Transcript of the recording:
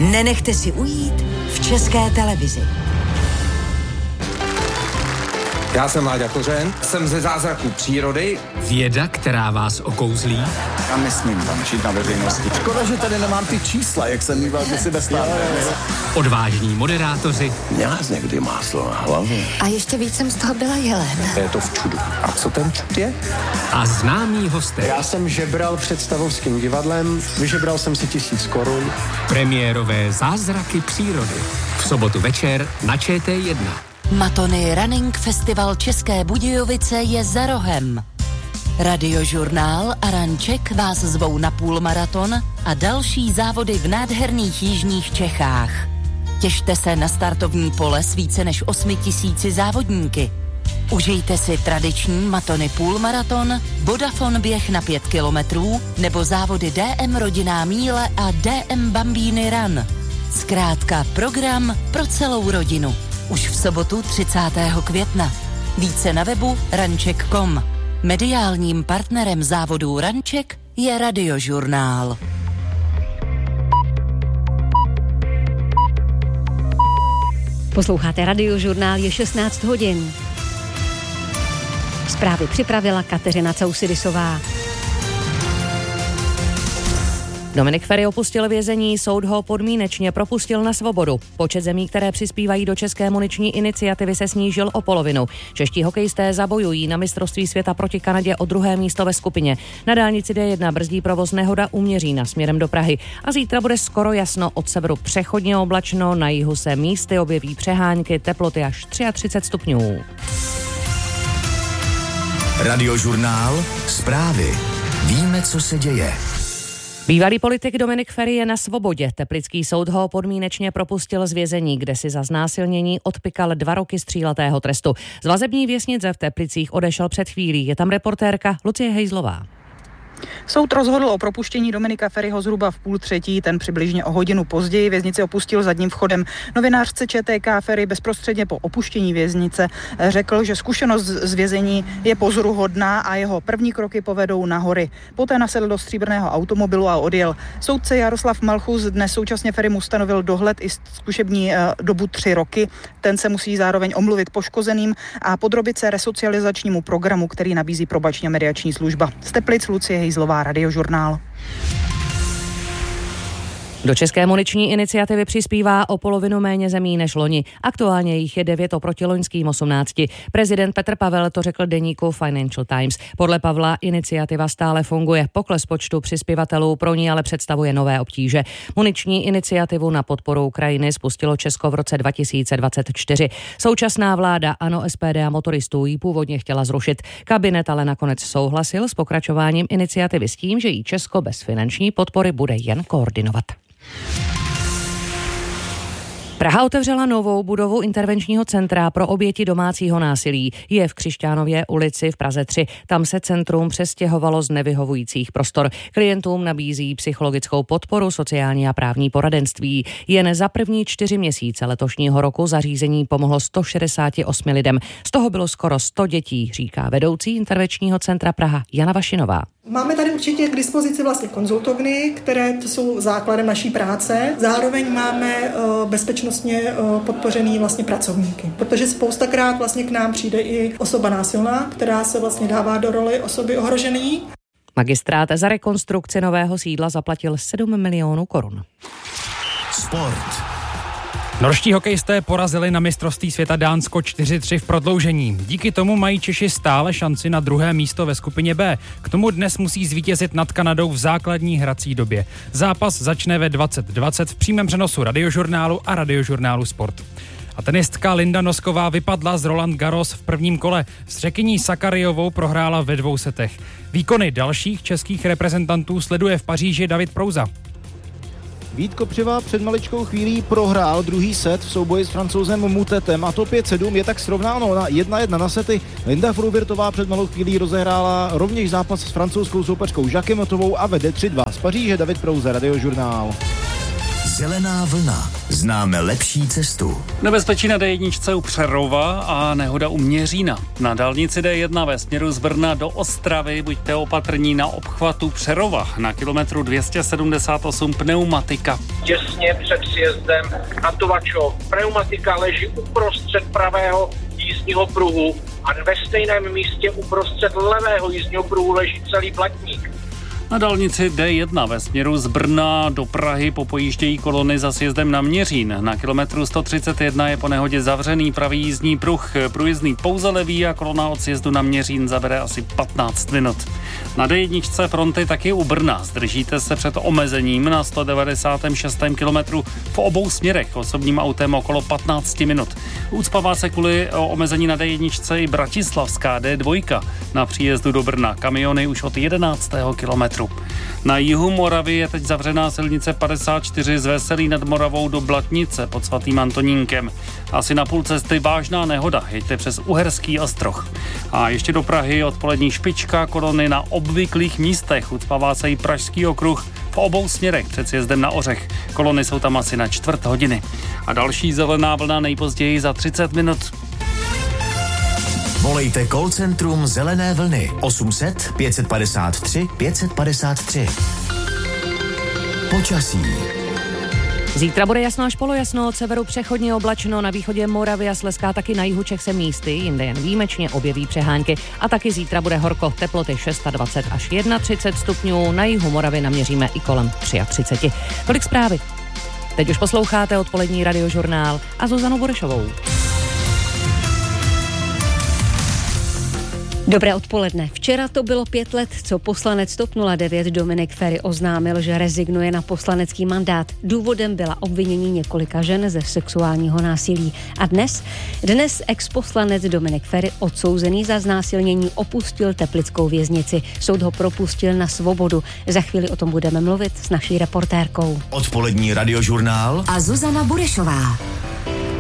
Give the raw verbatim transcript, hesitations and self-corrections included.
Nenechte si ujít v České televizi. Já jsem Láďa Kořen, jsem ze Zázraků přírody. Věda, která vás okouzlí. Já nesmím tam žít na veřejnosti. Škoda, že tady nemám ty čísla, jak jsem mýval kdysi ve stávě. Odvážní moderátoři. Měla jsi někdy máslo na hlavě. A ještě víc jsem z toho byla jelen. Je to v čudu. A co ten čud je? A známí hosté. Já jsem žebral před Stavovským divadlem, vyžebral jsem si tisíc korun. Premiérové Zázraky přírody. V sobotu večer na Č T jedna. Matony Running Festival České Budějovice je za rohem. Radiožurnál a Ranček vás zvou na půlmaraton a další závody v nádherných jižních Čechách. Těšte se na startovní pole s více než osmi tisíci závodníky. Užijte si tradiční Matony půlmaraton, Vodafone běh na pět kilometrů nebo závody D M Rodinná míle a D M Bambíny Run. Zkrátka program pro celou rodinu. Už v sobotu třicátého května. Více na webu ranček tečka com. Mediálním partnerem závodů Ranček je Radiožurnál. Posloucháte Radiožurnál, je šestnáct hodin. Zprávy připravila Kateřina Causidisová. Dominik Feri opustil vězení, soud ho podmínečně propustil na svobodu. Počet zemí, které přispívají do české muniční iniciativy, se snížil o polovinu. Čeští hokejisté zabojují na mistrovství světa proti Kanadě o druhé místo ve skupině. Na dálnici D jedna brzdí provoz nehoda u Měřína směrem do Prahy. A zítra bude skoro jasno, od severu přechodně oblačno, na jihu se místy objeví přehánky, teploty až třicet tři stupňů. Radiožurnál, zprávy. Víme, co se děje. Bývalý politik Dominik Feri je na svobodě. Teplický soud ho podmínečně propustil z vězení, kde si za znásilnění odpykal dva roky stříletého trestu. Z vazební věznice v Teplicích odešel před chvílí. Je tam reportérka Lucie Hejzlová. Soud rozhodl o propuštění Dominika Feriho zhruba v půl třetí, ten přibližně o hodinu později věznici opustil zadním vchodem. Novinářce Č T K Feri bezprostředně po opuštění věznice řekl, že zkušenost z vězení je pozoruhodná a jeho první kroky povedou na hory. Poté nasedl do stříbrného automobilu a odjel. Soudce Jaroslav Malchus dnes současně Ferimu stanovil dohled i zkušební dobu tři roky. Ten se musí zároveň omluvit poškozeným a podrobit se resocializačnímu programu, který nabízí probační a mediační služba. Z Teplic Lucie Hejzlová, Radiožurnál. Do české muniční iniciativy přispívá o polovinu méně zemí než loni. Aktuálně jich je devět oproti loňským osmnácti. Prezident Petr Pavel to řekl deníku Financial Times. Podle Pavla iniciativa stále funguje. Pokles počtu přispěvatelů pro ní ale představuje nové obtíže. Muniční iniciativu na podporu Ukrajiny spustilo Česko v roce dva tisíce dvacet čtyři. Současná vláda ANO, S P D a motoristů ji původně chtěla zrušit. Kabinet ale nakonec souhlasil s pokračováním iniciativy s tím, že ji Česko bez finanční podpory bude jen koordinovat. Praha otevřela novou budovu intervenčního centra pro oběti domácího násilí. Je v Křišťánově ulici v Praze tři. Tam se centrum přestěhovalo z nevyhovujících prostor. Klientům nabízí psychologickou podporu, sociální a právní poradenství. Jen za první čtyři měsíce letošního roku zařízení pomohlo sto šedesát osm lidem. Z toho bylo skoro sto dětí, říká vedoucí intervenčního centra Praha Jana Vašinová. Máme tady určitě k dispozici vlastně konzultovny, které jsou základem naší práce. Zároveň máme uh, bezpečnostně uh, podpořený vlastně pracovníky, protože spoustakrát vlastně k nám přijde i osoba násilná, která se vlastně dává do roli osoby ohrožené. Magistrát za rekonstrukci nového sídla zaplatil sedm milionů korun. Sport. Norští hokejisté porazili na mistrovství světa Dánsko čtyři tři v prodloužení. Díky tomu mají Češi stále šanci na druhé místo ve skupině B. K tomu dnes musí zvítězit nad Kanadou v základní hrací době. Zápas začne ve dvacet dvacet v přímém přenosu Radiožurnálu a Radiožurnálu Sport. A tenistka Linda Nosková vypadla z Roland Garros v prvním kole. S Řekyní Sakarijovou prohrála ve dvou setech. Výkony dalších českých reprezentantů sleduje v Paříži David Prouza. Vít Kopřiva před maličkou chvílí prohrál druhý set v souboji s Francouzem Mutetem a to pět sedm je tak srovnáno na jedna jedna na sety. Linda Fruvirtová před malou chvílí rozehrála rovněž zápas s francouzskou soupeřkou Jacquemotovou a vede tři dva. Z Paříže David Prouze, Radiožurnál. Zelená vlna. Známe lepší cestu. Nebezpečí na D jedna u Přerova a nehoda u Měřína. Na dálnici D jedna ve směru z Brna do Ostravy buďte opatrní na obchvatu Přerova. Na kilometru dvě stě sedmdesát osm pneumatika. Těsně před sjezdem na Tovačov. Pneumatika leží uprostřed pravého jízdního pruhu a ve stejném místě uprostřed levého jízdního pruhu leží celý blatník. Na dálnici D jedna ve směru z Brna do Prahy popojíždějí kolony za sjezdem na Měřín. Na kilometru sto třicet jedna je po nehodě zavřený pravý jízdní pruh. Průjezdný pouze levý a kolona od sjezdu na Měřín zabere asi patnáct minut. Na D jedna fronty taky u Brna. Zdržíte se před omezením na sto devadesát šest kilometru v obou směrech osobním autem okolo patnáct minut. Ucpává se kvůli omezení na D jedna i bratislavská D dva na příjezdu do Brna. Kamiony už od jedenáctého kilometru. Na jihu Moravy je teď zavřená silnice padesát čtyři z Veselí nad Moravou do Blatnice pod svatým Antonínkem. Asi na půl cesty vážná nehoda, jeďte přes Uherský Ostroh. A ještě do Prahy odpolední špička, kolony na obvyklých místech, ucpává se i Pražský okruh v obou směrech před sjezdem na Ořech. Kolony jsou tam asi na čtvrt hodiny. A další zelená vlna nejpozději za třicet minut. Volejte call centrum Zelené vlny osm set pět padesát tři pět padesát tři. Počasí. Zítra bude jasno až polojasno, od severu přechodně oblačno, na východě Moravy a Slezska, taky na jihu Čech se místy, jinde jen výjimečně objeví přehánky. A taky zítra bude horko, teploty dvacet šest až třicet jedna stupňů, na jihu Moravy naměříme i kolem třicet tři. Tolik zprávy. Teď už posloucháte odpolední radiožurnál a Zuzanu Burešovou. Dobré odpoledne. Včera to bylo pět let, co poslanec TOP nula devět Dominik Feri oznámil, že rezignuje na poslanecký mandát. Důvodem byla obvinění několika žen ze sexuálního násilí. A dnes? Dnes exposlanec Dominik Feri, odsouzený za znásilnění, opustil teplickou věznici. Soud ho propustil na svobodu. Za chvíli o tom budeme mluvit s naší reportérkou. Odpolední radiožurnál a Zuzana Burešová.